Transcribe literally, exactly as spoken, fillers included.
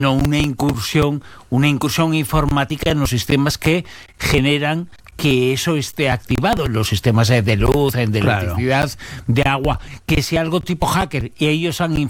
no una incursión, una incursión informática en los sistemas que generan que eso esté activado en los sistemas de luz, de electricidad, claro, de agua, que sea algo tipo hacker, y ellos han